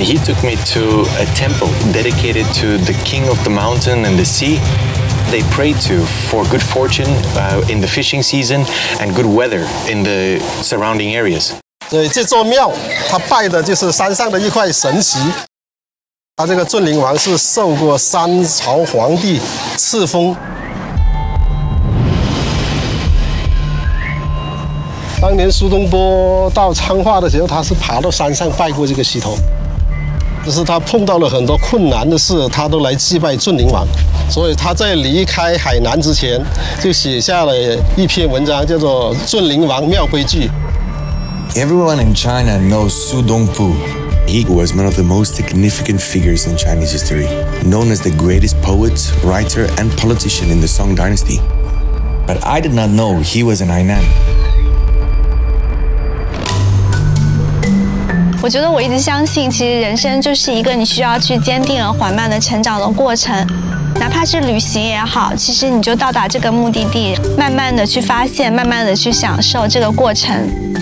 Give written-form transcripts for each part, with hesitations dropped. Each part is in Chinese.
He took me to a temple dedicated to the king of the mountain and the sea. They pray to for good fortune in the fishing season and good weather in the surrounding areas. 对，这座庙他拜的就是山上的一块神石。他这个峻陵王是受过三朝皇帝赐封。当年苏东坡到昌化的时候，他是爬到山上拜过这个石头。就是他碰到了很多困难的事，他都来祭拜峻陵王。所以他在离开海南之前，就写下了一篇文章，叫做《峻陵王庙规矩》。 Everyone in China knows Su Dongpu. He was one of the most significant figures in Chinese history, known as the greatest poet, writer, and politician in the Song dynasty. But I did not know he was in Hainan. 我觉得我一直相信，其实人生就是一个你需要去坚定而缓慢的成长的过程。哪怕是旅行也好，其实你就到达这个目的地，慢慢的去发现，慢慢的去享受这个过程。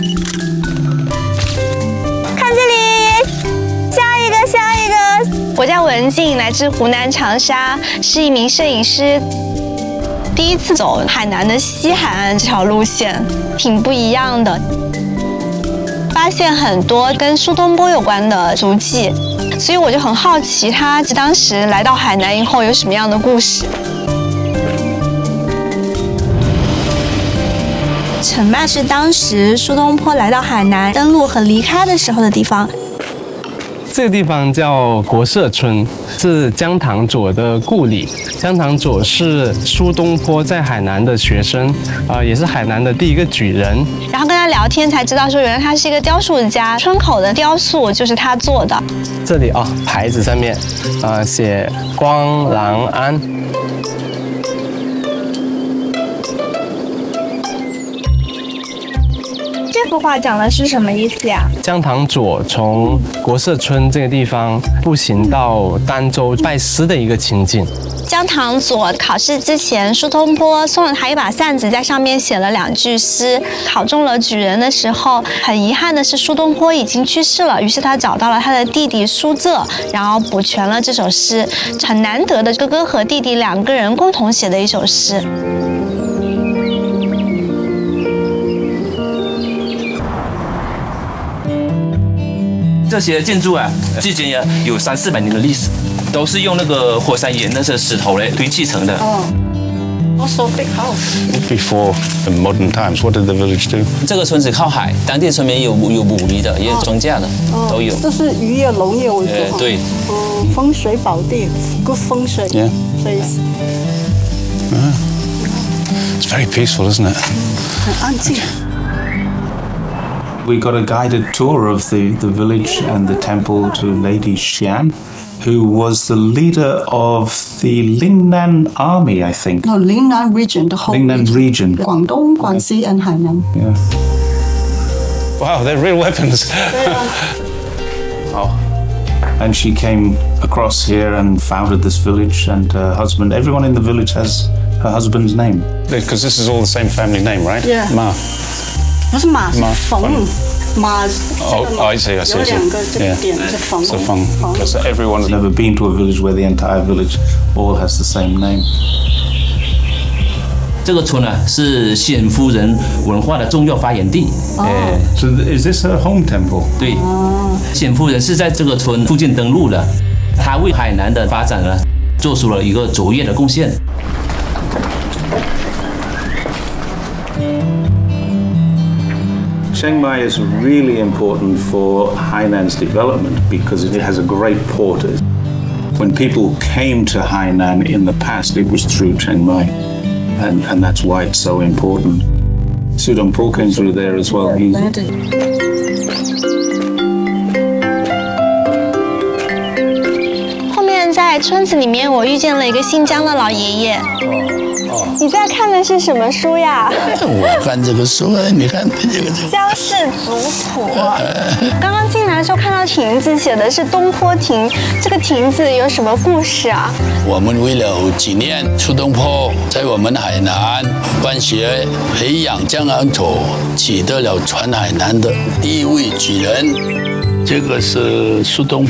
看这里，下一个。我叫文静，来自湖南长沙，是一名摄影师。第一次走海南的西海岸这条路线，挺不一样的。发现很多跟苏东坡有关的足迹，所以我就很好奇他当时来到海南以后有什么样的故事。澄迈是当时苏东坡来到海南登陆和离开的时候的地方。 这个地方叫国社村，是姜唐佐的故里。姜唐佐是苏东坡在海南的学生，也是海南的第一个举人。 然后跟他聊天才知道说，原来他是一个雕塑家，村口的雕塑就是他做的。 这里牌子上面写光廊庵。 这幅画讲的是什么意思呀？ 姜唐佐从国社村这个地方步行到儋州拜师的一个情景。 姜唐佐考试之前，苏东坡送了他一把扇子，在上面写了2句诗。考中了举人的时候，很遗憾的是苏东坡已经去世了，于是他找到了他的弟弟苏仄，然后补全了这首诗。很难得的哥哥和弟弟2个人共同写的一首诗。 这些建筑至今也有300-400年的历史，都是用那个火山岩那些石头来堆砌成的。 Also big house. Before modern times, what did the village do? 这个村子靠海，当地村民有捕鱼的，也有庄稼的，都有。 这是渔业、农业为主。 对。 风水宝地 ，good 风水 place. It's very peaceful, isn't it? 很安静。 We got a guided tour of the village and the temple to Lady Xian, who was the leader of the Lingnan army, I think. No, Lingnan region, the whole Lingnan region. Guangdong, Guangxi, and Hainan. Yeah. Wow, they're real weapons. Oh. And she came across here and founded this village, and her husband, everyone in the village has her husband's name. Because this is all the same family name, right? Yeah. Ma. 不是马，是冯马。 Oh, I see. 有2个这个点是冯。 So Feng. Because everyone's never been to a village where the entire village all has the same name. 这个村是鲜夫人文化的重要发源地。 So is this her home temple? 对。鲜夫人是在这个村附近登陆的，她为海南的发展做出了一个卓越的贡献。 Chiang Mai is really important for Hainan's development because it has a great port. When people came to Hainan in the past, it was through Chiang Mai, and that's why it's so important. Su Dongpo came through there as well. 后面在村子里面，我遇见了一个姓姜的老爷爷。你在看的是什么书呀？ 我看这个书，你看这个姜氏族谱。刚刚进来的时候看到亭子，写的是东坡亭，这个亭子有什么故事啊？ 我们为了纪念苏东坡在我们海南办学培养姜唐佐，取得了全海南的第1位举人，这个是苏东坡